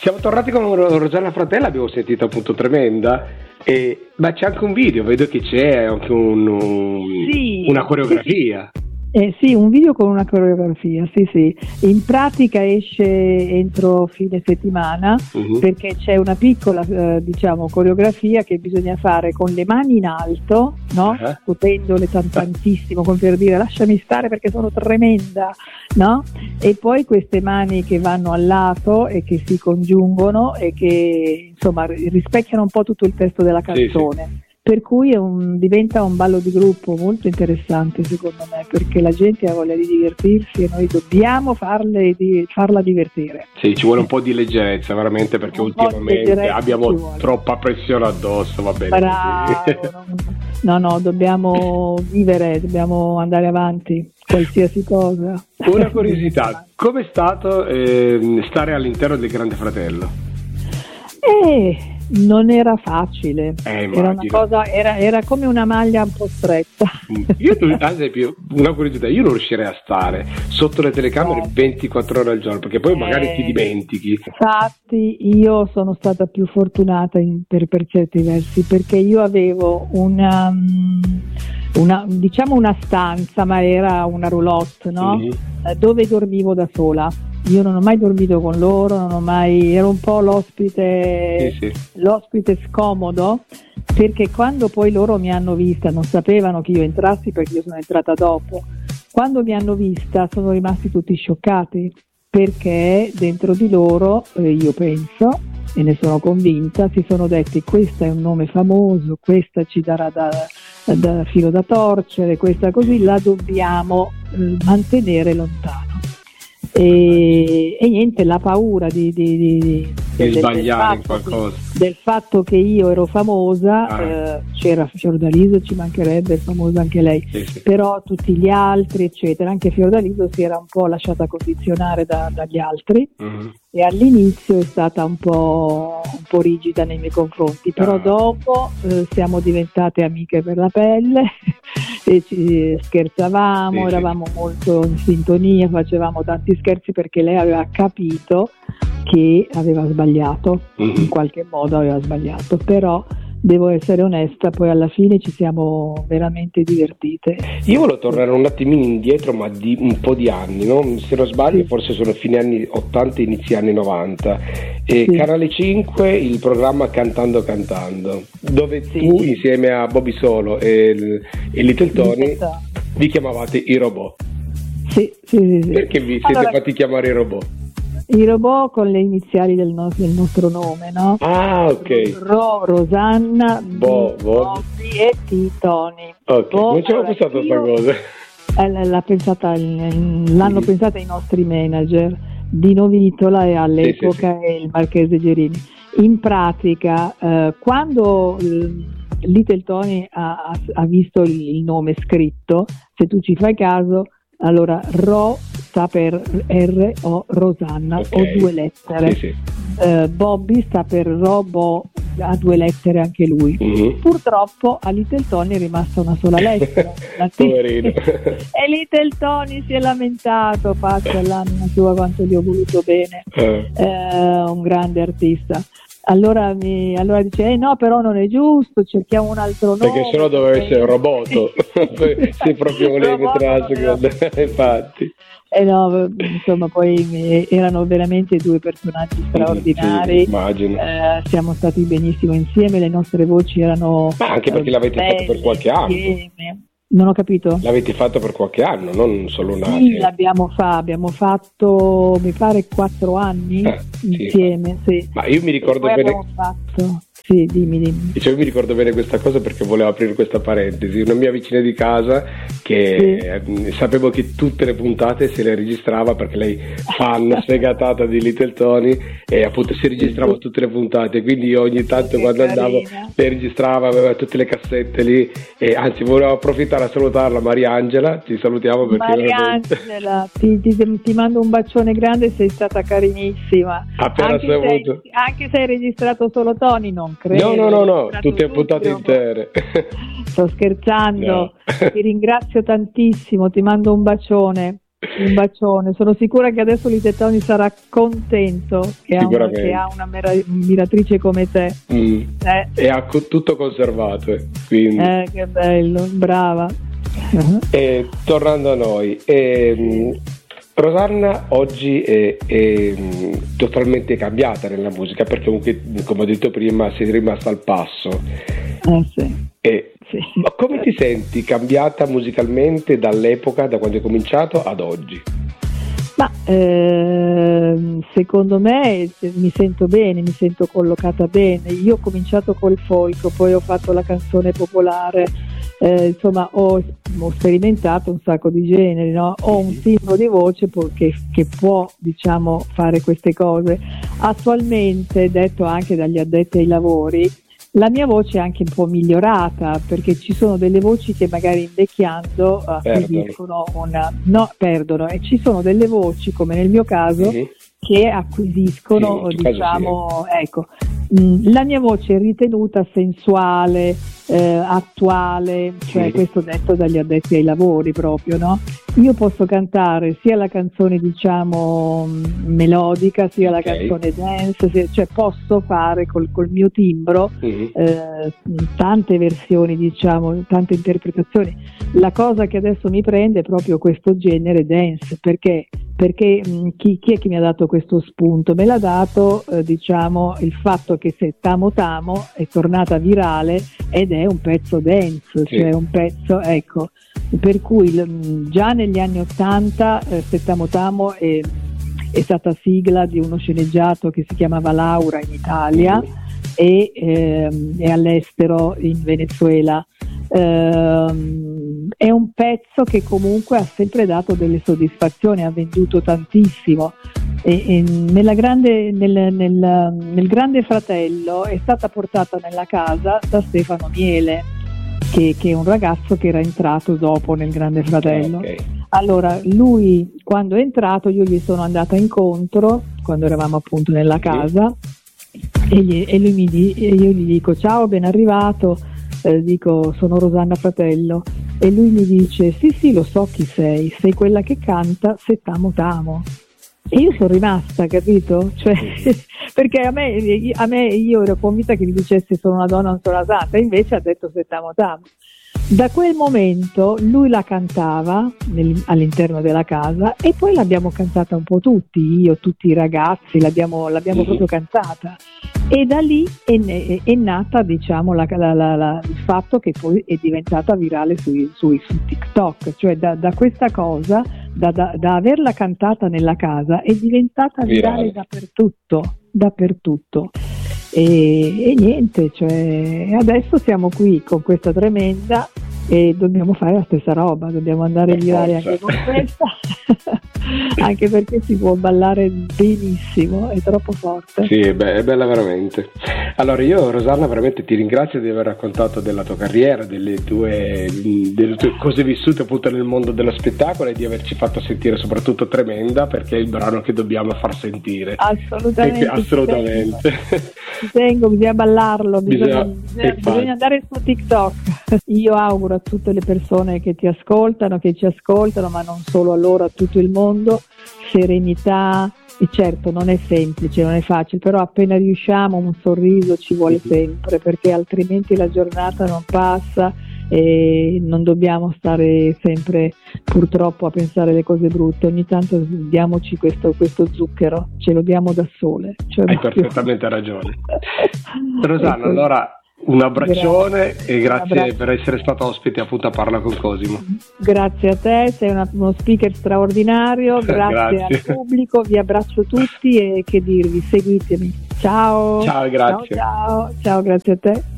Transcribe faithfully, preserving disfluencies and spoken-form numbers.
Siamo tornati con Rosanna Fratella, abbiamo sentito appunto Tremenda, e, ma c'è anche un video, vedo che c'è anche un, un, sì, una coreografia. Sì, sì. Eh, sì, un video con una coreografia, sì sì, in pratica esce entro fine settimana, uh-huh. perché c'è una piccola eh, diciamo coreografia che bisogna fare con le mani in alto, no? Uh-huh. Scuotendole tantissimo, come per dire lasciami stare perché sono tremenda, no? E poi queste mani che vanno al lato e che si congiungono e che insomma rispecchiano un po' tutto il testo della canzone. Sì, sì. Per cui è un, diventa un ballo di gruppo molto interessante secondo me, perché la gente ha voglia di divertirsi e noi dobbiamo farle di, farla divertire. Sì, ci vuole un po' di leggerezza veramente, perché un ultimamente abbiamo troppa pressione addosso, va bene. Bravo, no, no, dobbiamo vivere, dobbiamo andare avanti, qualsiasi cosa. Una curiosità, com'è stato eh, stare all'interno del Grande Fratello? Eh... Non era facile, eh, era una cosa, era, era come una maglia un po' stretta. Io, ad esempio, una curiosità, io non riuscirei a stare sotto le telecamere no. ventiquattro ore al giorno, perché poi magari eh, ti dimentichi. Infatti io sono stata più fortunata in, per, per certi versi, perché io avevo una, una diciamo una stanza, ma era una roulotte, no? Sì. Dove dormivo da sola. Io non ho mai dormito con loro, non ho mai, ero un po' l'ospite, sì, sì. l'ospite scomodo, perché quando poi loro mi hanno vista, non sapevano che io entrassi perché io sono entrata dopo, quando mi hanno vista sono rimasti tutti scioccati, perché dentro di loro, eh, io penso, e ne sono convinta, si sono detti questo è un nome famoso, questa ci darà da, da filo da torcere, questa così la dobbiamo eh, mantenere lontano. E, e niente, la paura di, di, di, di del, sbagliare del qualcosa che, del fatto che io ero famosa, ah. eh, c'era Fiordaliso, ci mancherebbe, è famosa anche lei, sì, sì. Però tutti gli altri eccetera, anche Fiordaliso si era un po' lasciata condizionare da, dagli altri, uh-huh. e all'inizio è stata un po', un po' rigida nei miei confronti, però ah. dopo eh, siamo diventate amiche per la pelle e ci scherzavamo, sì, eravamo sì. molto in sintonia, facevamo tanti scherzi perché lei aveva capito che aveva sbagliato, mm-hmm. in qualche modo aveva sbagliato, però devo essere onesta, poi alla fine ci siamo veramente divertite. Io volevo tornare un attimino indietro, ma di un po' di anni, no? Se non sbaglio sì. forse sono fine anni ottanta, inizi anni novanta, e sì. Canale cinque, il programma Cantando Cantando, dove sì. tu insieme a Bobby Solo e, e Little Tony vi chiamavate i robot. Sì, sì, sì, sì. Perché vi siete allora, fatti chiamare i robot? I robot con le iniziali del nostro, del nostro nome, no? Ah, ok. Ro, Rosanna, Bo, Bo. Bobby e T. Tony. Ok, Bo, non ci avevo pensato a questa cosa. Eh, l'ha pensata, l'hanno sì. pensata i nostri manager, Dino Vitola e all'epoca sì, sì, sì. il Marchese Gerini. In pratica, eh, quando eh, Little Tony ha, ha visto il, il nome scritto, se tu ci fai caso, allora Ro sta per R O Rosanna, okay. ho due lettere. Sì, sì. Uh, Bobby sta per Robo, ha due lettere anche lui. Uh-huh. Purtroppo a Little Tony è rimasta una sola lettera. Poverino. E Little Tony si è lamentato, faccia l'anima sua quanto gli ho voluto bene. Uh. Uh, un grande artista. Allora, mi, allora dice eh no, però non è giusto, cerchiamo un altro nome perché sennò doveva essere un robot. Se proprio volevi mettere infatti eh no, insomma poi erano veramente due personaggi straordinari, sì, immagino. Eh, siamo stati benissimo insieme, le nostre voci erano ma anche perché l'avete belle, fatto per qualche anno insieme. Non ho capito. L'avete fatto per qualche anno, non solo un anno. Sì, l'abbiamo fa, abbiamo fatto, mi pare, quattro anni eh, insieme. Sì, sì. Ma io mi ricordo bene. Abbiamo fatto. Sì, dimmi, dimmi. Dicevo, mi ricordo bene questa cosa perché volevo aprire questa parentesi. Una mia vicina di casa che sì. sapevo che tutte le puntate se le registrava perché lei fan sfegatata di Little Tony e appunto si registrava tutte le puntate, quindi io ogni tanto che quando carina. andavo le registrava, aveva tutte le cassette lì e anzi volevo approfittare a salutarla, Mariangela, ti salutiamo perché Mariangela, ti, ti, ti mando un bacione grande, sei stata carinissima. Appena anche, sei se, avuto... anche se hai registrato solo Tony, non credo. No, no, no, no, tutte puntate intere. Sto scherzando, no. Ti ringrazio tantissimo, ti mando un bacione. Un bacione, sono sicura che adesso Little Tony sarà contento che ha una, che ha una mera, miratrice come te. Mm. Eh. E ha co- tutto conservato. Eh. Quindi. Eh, che bello, brava. E, tornando a noi, e, Rosanna oggi è, è totalmente cambiata nella musica, perché comunque, come ho detto prima, sei rimasta al passo. Eh, sì. E, sì. Ma come ti senti cambiata musicalmente dall'epoca, da quando hai cominciato ad oggi? Ma eh, secondo me mi sento bene, mi sento collocata bene. Io ho cominciato col folk, poi ho fatto la canzone popolare, eh, insomma ho, ho sperimentato un sacco di generi, no? Ho un timbro di voce che, che può, diciamo, fare queste cose. Attualmente, detto anche dagli addetti ai lavori, la mia voce è anche un po' migliorata, perché ci sono delle voci che magari invecchiando acquisiscono una, no, perdono, e ci sono delle voci, come nel mio caso, mm-hmm. che acquisiscono, sì, diciamo, sì. ecco, mh, la mia voce è ritenuta sensuale, eh, attuale, cioè mm-hmm. questo detto dagli addetti ai lavori proprio, no? Io posso cantare sia la canzone, diciamo, melodica, sia la okay. canzone dance, sia, cioè posso fare col, col mio timbro mm-hmm. eh, tante versioni, diciamo, tante interpretazioni. La cosa che adesso mi prende è proprio questo genere dance, perché perché mh, chi, chi è che mi ha dato questo spunto? Me l'ha dato eh, diciamo il fatto che se Tamo Tamo è tornata virale ed è un pezzo dance, sì. cioè un pezzo, ecco, per cui l- già negli anni ottanta eh, se Tamo Tamo è, è stata sigla di uno sceneggiato che si chiamava Laura in Italia mm. e ehm, è all'estero in Venezuela. Uh, è un pezzo che comunque ha sempre dato delle soddisfazioni, ha venduto tantissimo e, e nella grande, nel, nel, nel Grande Fratello è stata portata nella casa da Stefano Miele, che, che è un ragazzo che era entrato dopo nel Grande Fratello. Okay. Allora lui, quando è entrato, io gli sono andata incontro quando eravamo appunto nella casa e, gli, e lui mi di, e io gli dico ciao, ben arrivato. Eh, dico sono Rosanna Fratello e lui mi dice sì sì lo so chi sei, sei quella che canta Se Tamo Tamo. E io sono rimasta, capito? Cioè, perché a me, a me io ero convinta che mi dicesse sono una donna, non sono una santa, invece ha detto Se Tamo Tamo. Da quel momento lui la cantava nel, all'interno della casa e poi l'abbiamo cantata un po' tutti, io, tutti i ragazzi, l'abbiamo, l'abbiamo mm-hmm. proprio cantata. E da lì è, è, è nata, diciamo, la, la, la, la, il fatto che poi è diventata virale sui, sui, su TikTok, cioè da, da questa cosa, da, da, da averla cantata nella casa, è diventata virale, virale dappertutto, dappertutto. E, e niente, cioè adesso siamo qui con questa tremenda e dobbiamo fare la stessa roba, dobbiamo andare virale anche con questa anche perché si può ballare benissimo, è troppo forte. Sì, è, be- è bella veramente. Allora io Rosanna veramente ti ringrazio di aver raccontato della tua carriera, delle tue, delle tue cose vissute appunto nel mondo dello spettacolo e di averci fatto sentire soprattutto Tremenda, perché è il brano che dobbiamo far sentire. Assolutamente. Che, assolutamente. Ci tengo, bisogna ballarlo, bisogna, bisogna, bisogna andare su TikTok. Io auguro a tutte le persone che ti ascoltano, che ci ascoltano, ma non solo a loro, a tutto il mondo, serenità. E certo non è semplice, non è facile, però appena riusciamo un sorriso ci vuole sempre, perché altrimenti la giornata non passa e non dobbiamo stare sempre purtroppo a pensare le cose brutte. Ogni tanto diamoci questo, questo zucchero, ce lo diamo da sole, cioè hai perfettamente ragione. Rosanna, allora un abbraccione grazie. E grazie per essere stato ospite appunto a Parla con Cosimo. Grazie a te, sei una, uno speaker straordinario, grazie, grazie al pubblico, vi abbraccio tutti e che dirvi, seguitemi. Ciao. Ciao, grazie. Ciao, ciao, ciao, grazie a te.